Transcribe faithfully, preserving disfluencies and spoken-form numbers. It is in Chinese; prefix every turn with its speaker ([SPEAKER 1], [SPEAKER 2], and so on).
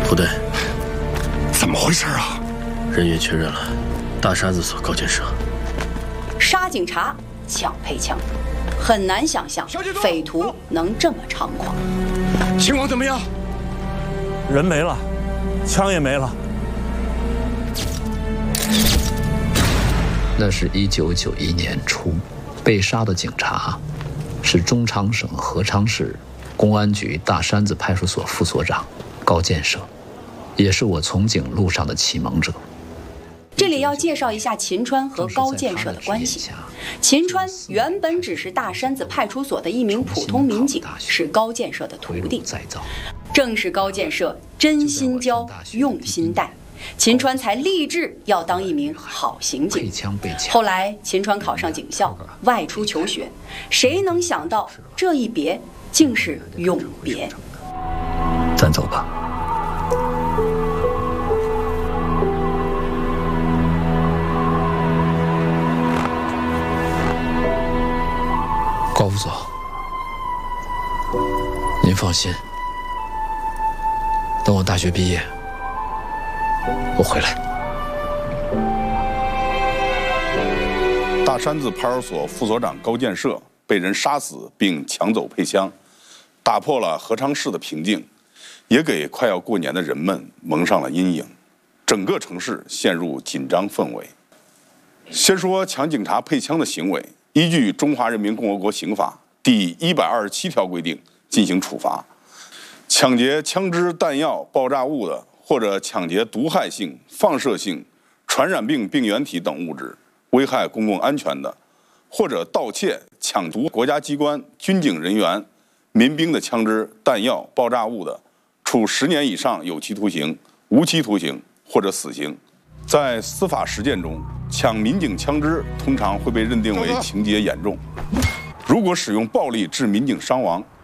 [SPEAKER 1] 不对，
[SPEAKER 2] 怎么回事啊？
[SPEAKER 1] 人员确认了，大沙子所高建社。
[SPEAKER 3] 杀警察抢配枪，很难想象匪徒能这么猖狂。
[SPEAKER 2] 情况怎么样？
[SPEAKER 4] 人没了，枪也没了。
[SPEAKER 5] 那是一九九一年初，被杀的警察是中昌省合昌市公安局大山子派出所副所长高建设，也是我从警路上的启蒙者。
[SPEAKER 3] 这里要介绍一下秦川和高建设的关系。秦川原本只是大山子派出所的一名普通民警，是高建设的徒弟。正是高建设真心教、用心带，秦川才立志要当一名好刑警。后来秦川考上警校，外出求学，谁能想到这一别竟是永别？
[SPEAKER 5] 咱走吧。高副所，您放心，等我大学毕业，我回来。
[SPEAKER 6] 大山子派出所副所长高建设被人杀死并抢走配枪，打破了合昌市的平静，也给快要过年的人们蒙上了阴影，整个城市陷入紧张氛围。先说抢警察配枪的行为，依据《中华人民共和国刑法》第一百二十七条规定进行处罚。抢劫枪支、弹药、爆炸物的，或者抢劫毒害性、放射性、传染病病原体等物质，危害公共安全的，或者盗窃、抢夺国家机关、军警人员、民兵的枪支、弹药、爆炸物的，处十年以上有期徒刑、无期徒刑或者死刑。在司法实践中，抢民警枪支通常会被认定为情节严重。如果使用暴力致民警伤亡，